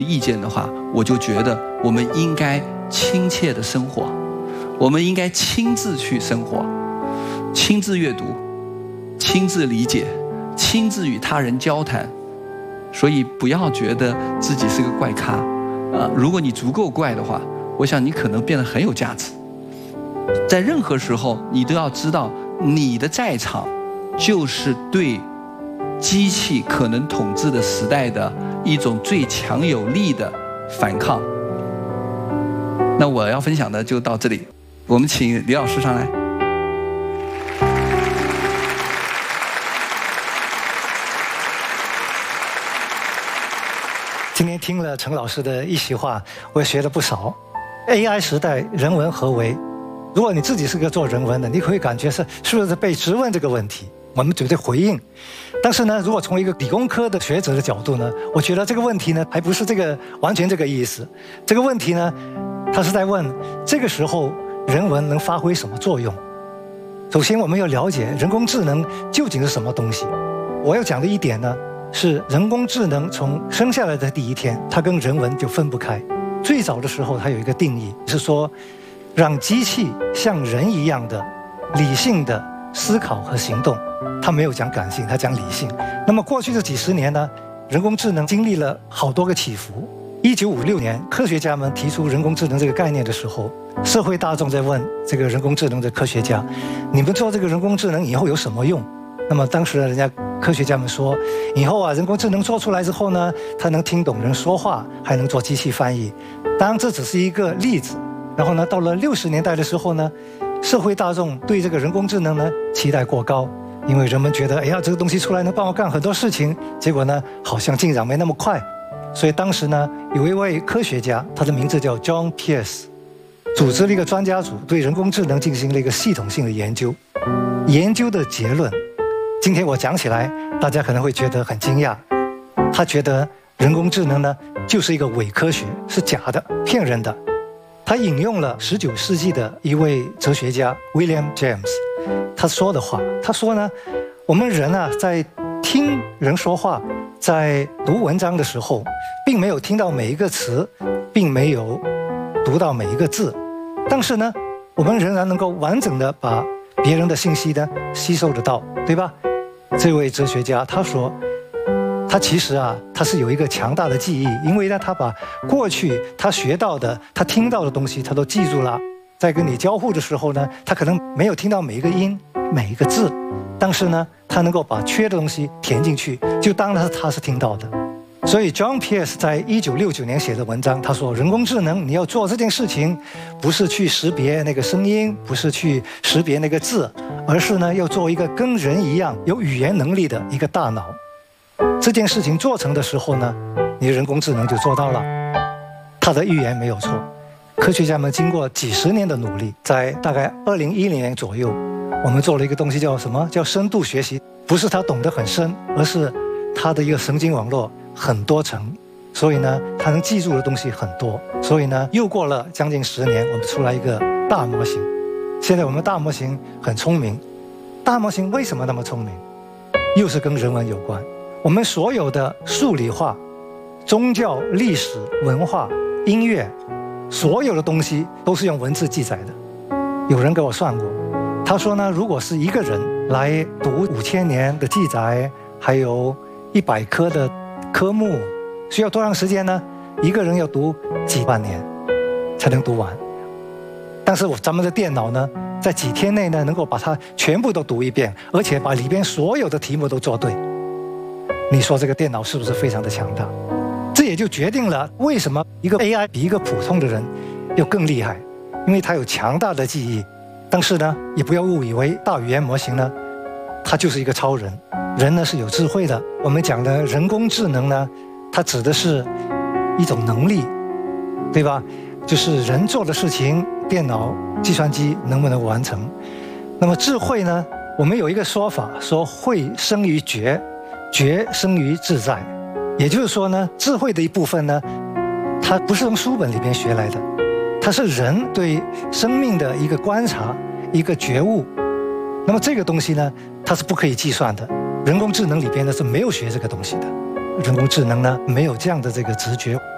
意见的话，我就觉得我们应该亲切的生活，我们应该亲自去生活，亲自阅读，亲自理解，亲自与他人交谈。所以不要觉得自己是个怪咖如果你足够怪的话，我想你可能变得很有价值。在任何时候，你都要知道，你的在场就是对机器可能统治的时代的一种最强有力的反抗。那我要分享的就到这里，我们请李老师上来。 今天听了陈老师的一席话，我也学了不少。AI 时代，人文何为？如果你自己是个做人文的，你会感觉是不是被质问这个问题？我们绝对回应。但是呢，如果从一个理工科的学者的角度呢，我觉得这个问题呢，还不是完全这个意思。这个问题呢，他是在问这个时候人文能发挥什么作用？首先，我们要了解人工智能究竟是什么东西。我要讲的一点呢，是人工智能从生下来的第一天，它跟人文就分不开。最早的时候，它有一个定义，是说让机器像人一样的理性的思考和行动。它没有讲感性，它讲理性。那么过去这几十年呢，人工智能经历了好多个起伏。1956年，科学家们提出人工智能这个概念的时候，社会大众在问这个人工智能的科学家：你们做这个人工智能以后有什么用？那么当时人家科学家们说，以后人工智能做出来之后呢，它能听懂人说话，还能做机器翻译。当然这只是一个例子。然后呢，到了60年代的时候呢，社会大众对这个人工智能呢期待过高，因为人们觉得，哎呀，这个东西出来能帮我干很多事情，结果呢，好像进展没那么快。所以当时呢，有一位科学家，他的名字叫 John Pierce， 组织了一个专家组，对人工智能进行了一个系统性的研究。研究的结论，今天我讲起来，大家可能会觉得很惊讶。他觉得人工智能呢，就是一个伪科学，是假的，骗人的。他引用了19世纪的一位哲学家 William James， 他说的话。他说呢，我们人在听人说话，在读文章的时候，并没有听到每一个词，并没有读到每一个字，但是呢，我们仍然能够完整的把别人的信息呢吸收得到，对吧？这位哲学家他说，他其实他是有一个强大的记忆，因为呢，他把过去他学到的、他听到的东西，他都记住了。在跟你交互的时候呢，他可能没有听到每一个音、每一个字，但是呢，他能够把缺的东西填进去，就当他是听到的。所以 John Pierce 在1969年写的文章，他说，人工智能你要做这件事情，不是去识别那个声音，不是去识别那个字，而是呢，要做一个跟人一样有语言能力的一个大脑。这件事情做成的时候呢，你人工智能就做到了。他的预言没有错。科学家们经过几十年的努力，在大概2010年左右，我们做了一个东西叫什么？叫深度学习。不是他懂得很深，而是他的一个神经网络很多层，所以呢，他能记住的东西很多。所以呢，又过了将近10年，我们出来一个大模型。现在我们大模型很聪明。大模型为什么那么聪明？又是跟人文有关。我们所有的数理化、宗教、历史、文化、音乐，所有的东西都是用文字记载的。有人给我算过，他说呢，如果是一个人来读5000年的记载，还有100科的科目，需要多长时间呢？一个人要读几万年才能读完。但是咱们的电脑呢，在几天内呢，能够把它全部都读一遍，而且把里边所有的题目都做对。你说这个电脑是不是非常的强大？这也就决定了为什么一个 AI 比一个普通的人要更厉害，因为它有强大的记忆。但是呢，也不要误以为大语言模型呢，它就是一个超人。人呢是有智慧的。我们讲的人工智能呢，它指的是一种能力，对吧？就是人做的事情，电脑、计算机能不能完成？那么智慧呢，我们有一个说法，说慧生于觉，觉生于自在。也就是说呢，智慧的一部分呢，它不是从书本里边学来的，它是人对生命的一个观察，一个觉悟。那么这个东西呢，它是不可以计算的。人工智能里边呢是没有学这个东西的。人工智能呢没有这样的这个直觉。